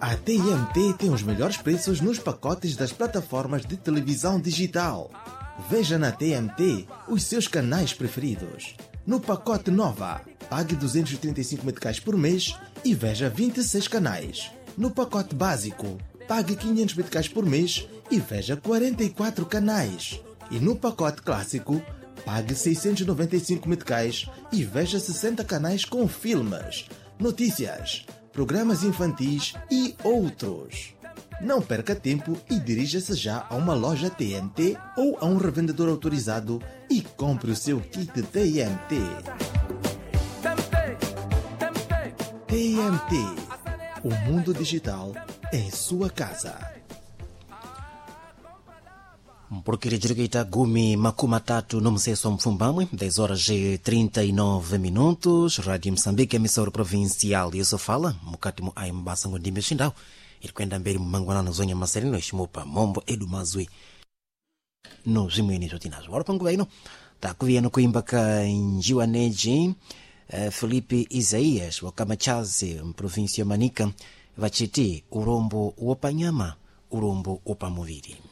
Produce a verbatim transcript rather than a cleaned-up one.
A T M T tem os melhores preços nos pacotes das plataformas de televisão digital. Veja na T M T os seus canais preferidos. No pacote Nova, pague duzentos e trinta e cinco meticais por mês e veja vinte e seis canais. No pacote Básico, pague quinhentos meticais por mês e veja quarenta e quatro canais. E no pacote Clássico, pague seiscentos e noventa e cinco meticais e veja sessenta canais com filmes, notícias, programas infantis e outros. Não perca tempo e dirija-se já a uma loja T M T ou a um revendedor autorizado e compre o seu kit T M T. T M T, o mundo digital em sua casa. Mpurikirichirikita gumi makumi tatu no mseso mfumbamwe dez horas e trinta e nove minutos. Rádio Moçambique, emissora provincial e isso fala mukati mu ai mbasa ngondimbe shindao ilikwenda mbele mmangwana na zonya maserino shimupa mombo edu mazwi no zimweni zotinazo wala pangu baino takuvia no kuimba ka njiwa neji uh, Felipe Isaías wakamachazi mprovincia Manica vachiti urombo wopanyama urombo wopamuviri.